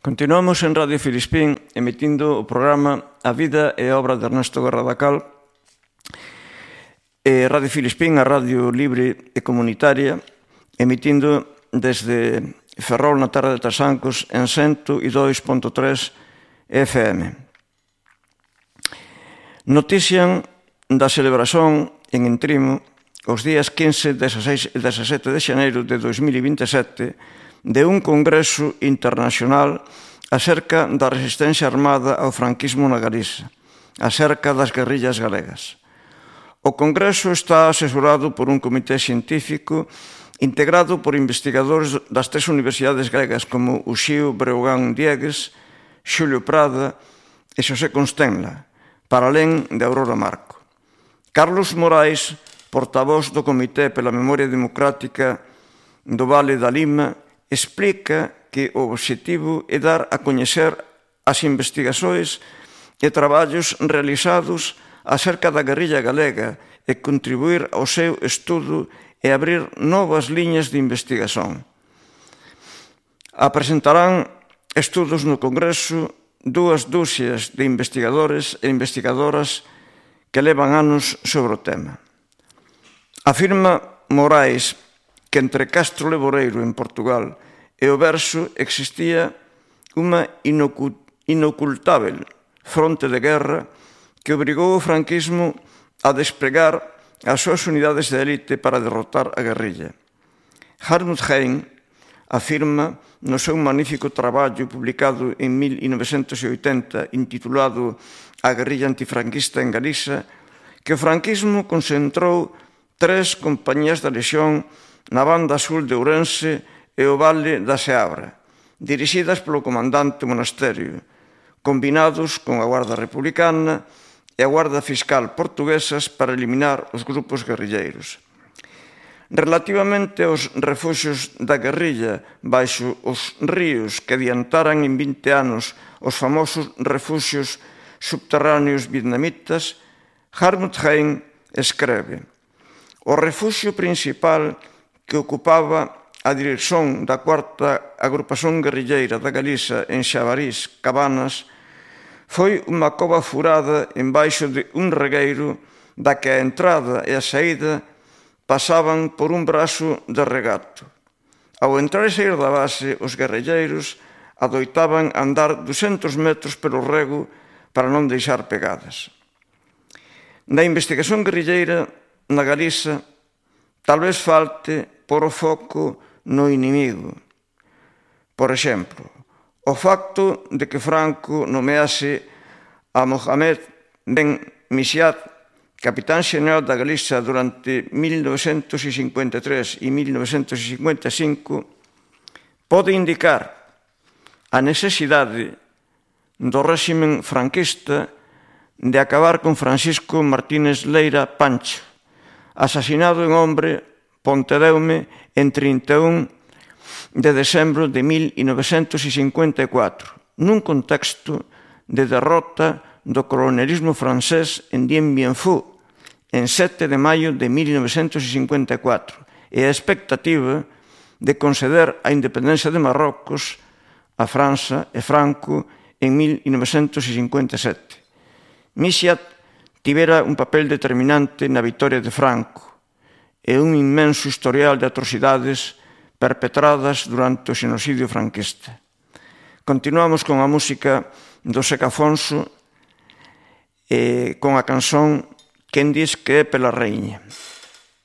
Continuamos en Radio Filispín emitindo o programa A Vida e a Obra de Ernesto Guerra Dacal. Radio Filispín, a radio libre e comunitaria, emitindo desde Ferrol na terra de Trasancos en 102.3 FM. Notician da celebración en Entrimo os días 15, 16 e 17 de xaneiro de 2027 de un congreso internacional acerca da resistencia armada ao franquismo na Galiza, acerca das guerrillas galegas. O congreso está asesorado por un comité científico integrado por investigadores das tres universidades gregas como Uxío Breogán Diegues, Xulio Prada e Xosé Constenla, para alén de Aurora Marco. Carlos Morais, portavoz do Comité pela Memoria Democrática do Vale da Lima, explica que o obxectivo é dar a coñecer as investigações e traballos realizados acerca da guerrilla galega e contribuir ao seu estudo e abrir novas liñas de investigación. Apresentarán estudos no Congreso 2 dúcias de investigadores e investigadoras que levan anos sobre o tema. Afirma Morais que entre Castro Leboreiro, en Portugal, e o Verso existía unha inocultável fronte de guerra que obrigou o franquismo a despregar as súas unidades de élite para derrotar a guerrilla. Hartmut Hein afirma no seu magnífico traballo publicado en 1980 intitulado A guerrilla antifranquista en Galiza que o franquismo concentrou 3 compañías da Lexión na banda sur de Ourense e o Vale da Seabra, dirixidas polo comandante Monasterio, combinados con a Guarda Republicana e a Guarda Fiscal portuguesas para eliminar os grupos guerrilleiros. Relativamente aos refuxios da guerrilla baixo os ríos que adiantaran en 20 anos os famosos refuxios subterráneos vietnamitas, Hartmut Hein escreve: o refuxio principal que ocupaba a dirección da cuarta agrupación guerrilleira da Galiza en Xabarís, Cabanas, foi unha cova furada embaixo de un regueiro da que a entrada e a saída pasaban por un brazo de regato. Ao entrar e sair da base, os guerrilleiros adoitaban andar 200 metros pelo rego para non deixar pegadas. Na investigación guerrilleira na Galiza, tal vez falte por o foco no inimigo. Por exemplo, o facto de que Franco nomease a Mohamed Ben Misiat capitán xeneral da Galiza durante 1953 e 1955 pode indicar a necesidade do réximen franquista de acabar con Francisco Martínez Leira Pancho, asasinado en Ombre, Pontedeume, en 31 de decembro de 1954, nun contexto de derrota do colonialismo francés en Dien Bien Phu, en 7 de maio de 1954, e a expectativa de conceder a independencia de Marrocos a França e Franco en 1957. Misiat tivera un papel determinante na vitoria de Franco e un inmenso historial de atrocidades perpetradas durante o xenocidio franquista. Continuamos con a música do Seca Afonso e con a canción Quen dis que é pela Raíña.